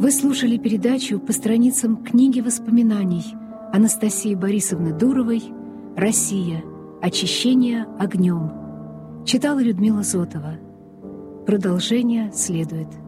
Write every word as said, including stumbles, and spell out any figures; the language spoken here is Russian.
Вы слушали передачу по страницам книги воспоминаний Анастасии Борисовны Дуровой «Россия. Очищение огнем». Читала Людмила Зотова. Продолжение следует.